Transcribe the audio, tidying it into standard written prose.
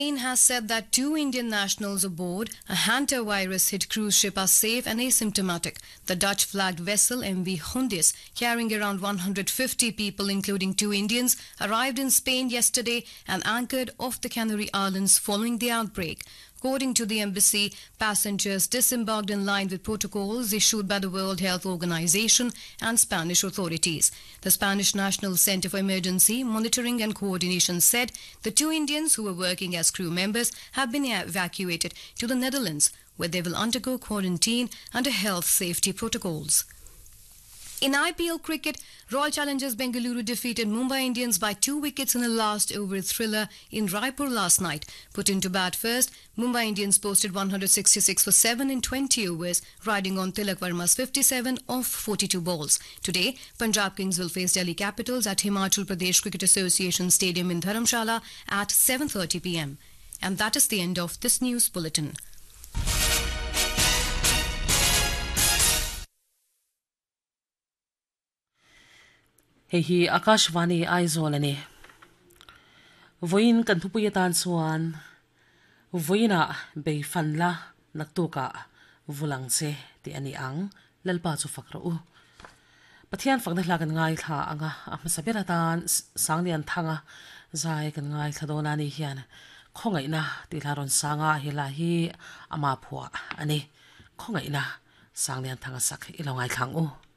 Spain has said that two Indian nationals aboard a hantavirus-hit cruise ship are safe and asymptomatic. The Dutch-flagged vessel MV Hundis, carrying around 150 people, including two Indians, arrived in Spain yesterday and anchored off the Canary Islands following the outbreak. According to the embassy, passengers disembarked in line with protocols issued by the World Health Organization and Spanish authorities. The Spanish National Center for Emergency Monitoring and Coordination said the two Indians who were working as crew members have been evacuated to the Netherlands, where they will undergo quarantine under health safety protocols. In IPL cricket, Royal Challengers Bengaluru defeated Mumbai Indians by 2 wickets in a last-over thriller in Raipur last night. Put into bat first, Mumbai Indians posted 166 for 7 in 20 overs, riding on Tilak Varma's 57 off 42 balls. Today, Punjab Kings will face Delhi Capitals at Himachal Pradesh Cricket Association Stadium in Dharamshala at 7:30 p.m. And that is the end of this news bulletin. Hi Akashvani Aizolani. Voin kan tupuyatan suan. Voina be fanla naktuka vulangse ti ani ang lalpa su fakro. Patian fagnahlagan ngai tha anga masabiratan sangnian thanga zai kan ngai thadona ni hian khongai na ti laron sanga hilahi ama phua ani khongai na sangnian thanga sak ilongai thang u.